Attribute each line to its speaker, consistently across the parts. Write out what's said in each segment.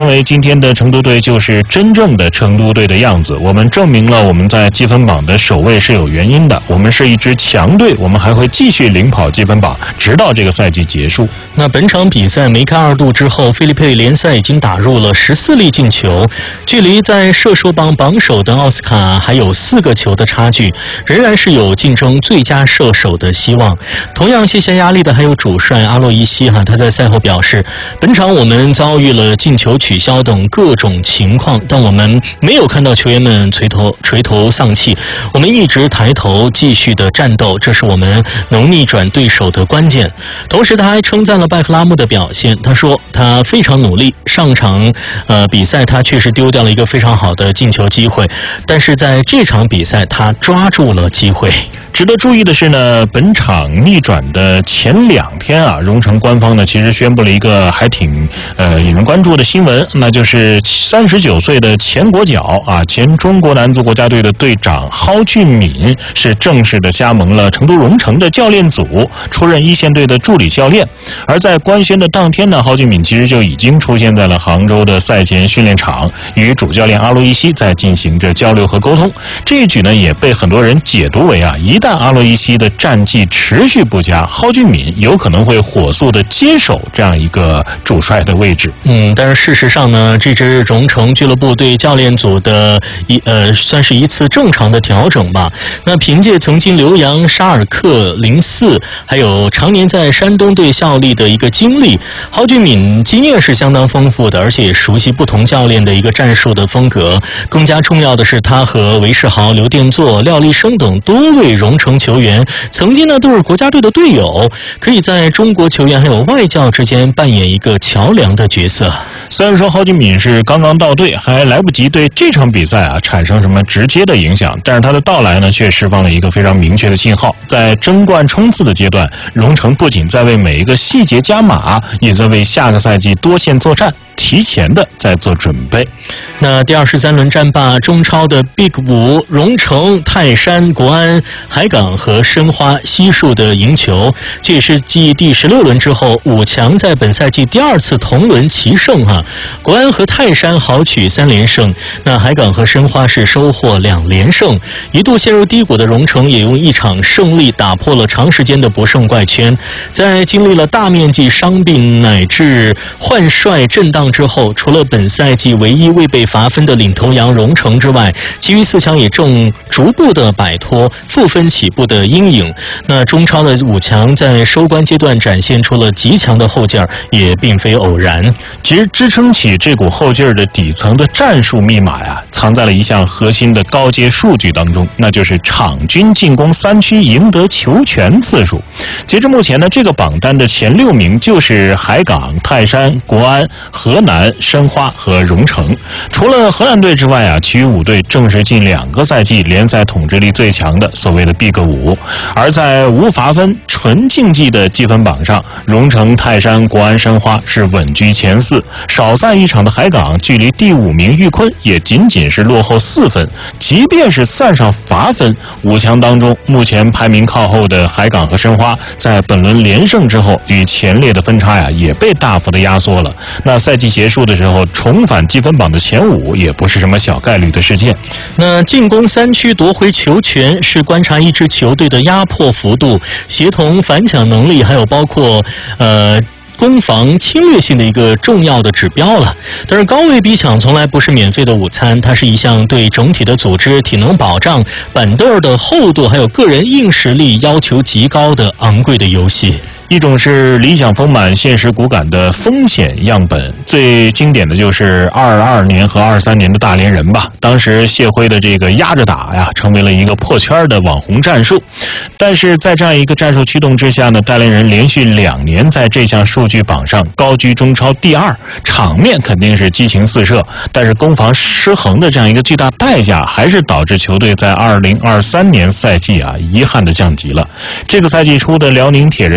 Speaker 1: 因为今天的成都队就是真正的成都队的样子，我们证明了我们在积分榜的首位是有原因的，我们是一支强队，我们还会继续领跑积分榜，直到这个赛季结束。
Speaker 2: 那本场比赛梅开二度之后，菲利佩联赛已经打入了14粒进球，距离在射手榜榜首的奥斯卡还有4个球的差距，仍然是有竞争最佳射手的希望。同样卸下压力的还有主帅阿洛伊西他在赛后表示，本场我们遭遇了进球取消等各种情况，但我们没有看到球员们垂头丧气，我们一直抬头继续的战斗，这是我们能逆转对手的关键。同时他还称赞了拜克拉木的表现，他说他非常努力，上场比赛他确实丢掉了一个非常好的进球机会，但是在这场比赛他抓住了机会。
Speaker 1: 值得注意的是呢，本场逆转的前2天荣城官方呢其实宣布了一个还挺引人关注的新闻，那就是39岁的前国脚前中国男足国家队的队长蒿俊闵是正式的加盟了成都蓉城的教练组，出任一线队的助理教练。而在官宣的当天呢，蒿俊闵其实就已经出现在了杭州的赛前训练场，与主教练阿洛伊西在进行着交流和沟通。这一举呢也被很多人解读为一旦阿洛伊西的战绩持续不佳，蒿俊闵有可能会火速的接手这样一个主帅的位置。
Speaker 2: 但是事实上呢，这支蓉城俱乐部对教练组的算是一次正常的调整吧。那凭借曾经留洋沙尔克04，还有常年在山东队效力的一个经历，蒿俊闵经验是相当丰富的，而且也熟悉不同教练的一个战术的风格。更加重要的是，他和韦世豪、刘殿座、廖立生等多位蓉城球员曾经呢都是国家队的队友，可以在中国球员还有外教之间扮演一个桥梁的角色。
Speaker 1: 虽然说蒿俊闵是刚刚到队，还来不及对这场比赛产生什么直接的影响，但是他的到来呢却释放了一个非常明确的信号，在争冠冲刺的阶段，蓉城不仅在为每一个细节加码，也在为下个赛季多线作战提前的在做准备。
Speaker 2: 那第23轮战罢，中超的 Big 5，蓉城、泰山、国安、海港和申花悉数的赢球，这也是继第16轮之后5强在本赛季第2次同轮齐胜国安和泰山豪取3连胜，那海港和申花是收获2连胜。一度陷入低谷的蓉城也用一场胜利打破了长时间的不胜怪圈，在经历了大面积伤病乃至换帅震荡之后，除了本赛季唯一未被罚分的领头羊蓉城之外，其余4强也正逐步的摆脱负分起步的阴影。那中超的5强在收官阶段展现出了极强的后劲儿，也并非偶然。
Speaker 1: 其实支撑起这股后劲儿的底层的战术密码藏在了一项核心的高阶数据当中，那就是场均进攻3区赢得球权次数。截至目前呢，这个榜单的前6名就是海港、泰山、国安、河南、申花和蓉城。除了河南队之外其余5队正是近2个赛季联赛统治力最强的所谓的 Big 5。而在无罚分纯竞技的积分榜上，蓉城、泰山、国安、申花是稳居前4，少赛一场的海港距离第5名裕坤也仅仅是落后4分。即便是算上罚分，5强当中目前排名靠后的海港和申花在本轮连胜之后，与前列的分差也被大幅的压缩了。那赛季结束的时候重返积分榜的前5也不是什么小概率的事件。
Speaker 2: 那进攻3区夺回球权是观察一支球队的压迫幅度、协同反抢能力，还有包括攻防侵略性的一个重要的指标了。但是高位逼抢从来不是免费的午餐，它是一项对整体的组织、体能保障、板凳的厚度还有个人硬实力要求极高的昂贵的游戏。
Speaker 1: 一种是理想丰满现实骨感的风险样本，最经典的就是22年和23年的大连人吧。当时谢辉的这个压着打成为了一个破圈的网红战术。但是在这样一个战术驱动之下呢，大连人连续2年在这项数据榜上高居中超第2，场面肯定是激情四射，但是攻防失衡的这样一个巨大代价，还是导致球队在2023年赛季遗憾的降级了。这个赛季初的辽宁铁人其实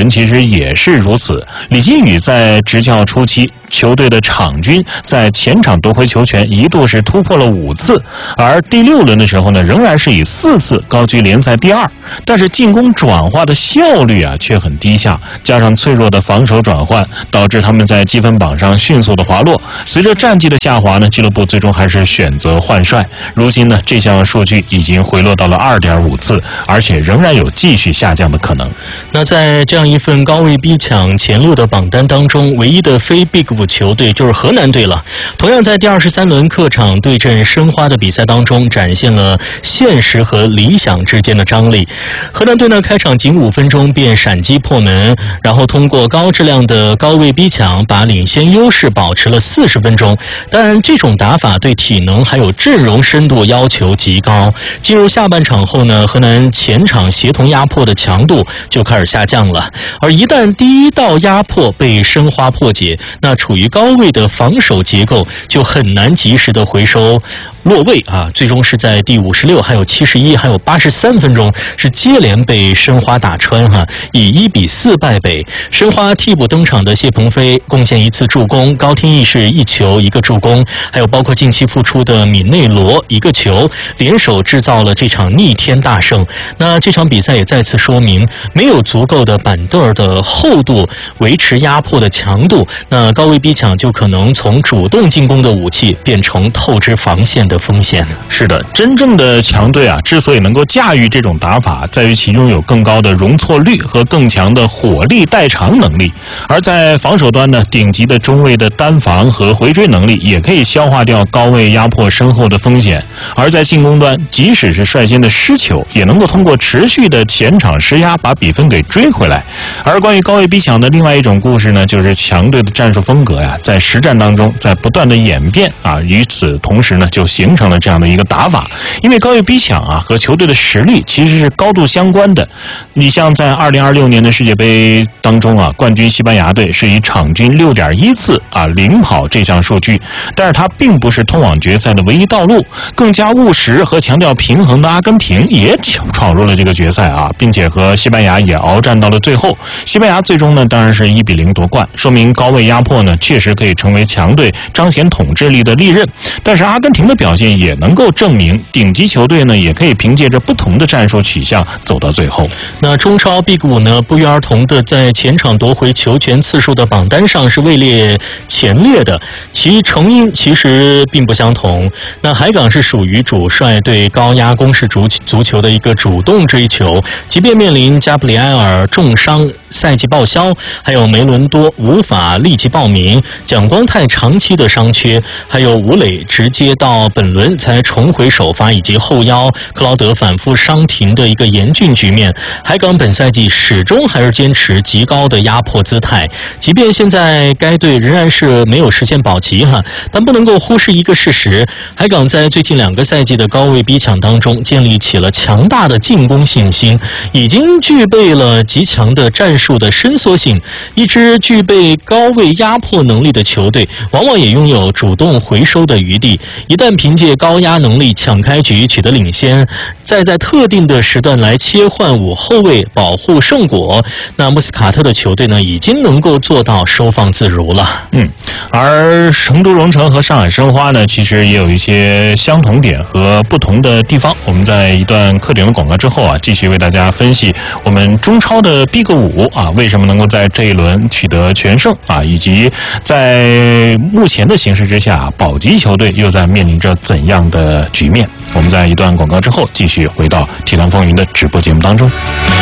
Speaker 1: 也是如此。李金羽在执教初期，球队的场均在前场夺回球权一度是突破了5次，而第6轮的时候呢，仍然是以4次高居联赛第2。但是进攻转化的效率却很低下，加上脆弱的防守转换，导致他们在积分榜上迅速的滑落。随着战绩的下滑呢，俱乐部最终还是选择换帅。如今呢，这项数据已经回落到了2.5次，而且仍然有继续下降的可能。
Speaker 2: 那在这样一份高位逼抢前6的榜单当中，唯一的非 Big 5球队就是河南队了。同样在第23轮客场对阵申花的比赛当中，展现了现实和理想之间的张力。河南队呢，开场仅5分钟便闪击破门，然后通过高质量的高位逼抢，把领先优势保持了40分钟。但这种打法对体能还有阵容深度要求极高。进入下半场后呢，河南前场协同压迫的强度就开始下降了。而一旦第一道压迫被申花破解，那处于高位的防守结构就很难及时的回收落位最终是在第56、还有71、还有83分钟是接连被申花打穿以1-4败北。申花替补登场的谢鹏飞贡献1次助攻，高天意是1球1个助攻，还有包括近期复出的米内罗1个球，联手制造了这场逆天大胜。那这场比赛也再次说明，没有足够的板凳的厚度维持压迫的强度，那高位逼抢就可能从主动进攻的武器变成透支防线的风险。
Speaker 1: 是的，真正的强队之所以能够驾驭这种打法，在于其拥有更高的容错率和更强的火力代偿能力。而在防守端呢，顶级的中卫的单防和回追能力也可以消化掉高位压迫身后的风险。而在进攻端，即使是率先的失球，也能够通过持续的前场施压把比分给追回来。而关于高位逼抢的另外一种故事呢，就是强队的战术风格在实战当中在不断的演变与此同时呢，就形成了这样的一个打法。因为高位逼抢和球队的实力其实是高度相关的。你像在2026年的世界杯当中冠军西班牙队是以场均6.1次领跑这项数据，但是它并不是通往决赛的唯一道路。更加务实和强调平衡的阿根廷也闯入了这个决赛并且和西班牙也鏖战到了最后。西班牙最终呢，当然是1-0夺冠，说明高位压迫呢确实可以成为强队彰显统治力的利刃。但是阿根廷的表现也能够证明，顶级球队呢也可以凭借着不同的战术取向走到最后。
Speaker 2: 那中超 Big 5呢，不约而同的在前场夺回球权次数的榜单上是位列前列的，其成因其实并不相同。那海港是属于主帅对高压攻势足球的一个主动追求，即便面临加布里埃尔重伤赛季报销，还有梅伦多无法立即报名，蒋光太长期的伤缺，还有吴磊直接到本轮才重回首发，以及后腰克劳德反复伤停的一个严峻局面，海港本赛季始终还是坚持极高的压迫姿态。即便现在该队仍然是没有实现保级但不能够忽视一个事实，海港在最近2个赛季的高位逼抢当中建立起了强大的进攻信心，已经具备了极强的战术的伸缩性。一支具备高位压迫能力的球队往往也拥有主动回收的余地，一旦凭借高压能力抢开局取得领先，再在特定的时段来切换5后卫保护胜果，那穆斯卡特的球队呢已经能够做到收放自如了。
Speaker 1: 而成都蓉城和上海申花呢，其实也有一些相同点和不同的地方。我们在一段客点的广告之后继续为大家分析我们中超的 Big 5为什么能够在这一轮取得全胜以及在目前的形势之下，保级球队又在面临着怎样的局面。我们在一段广告之后继续回到体坛风云的直播节目当中。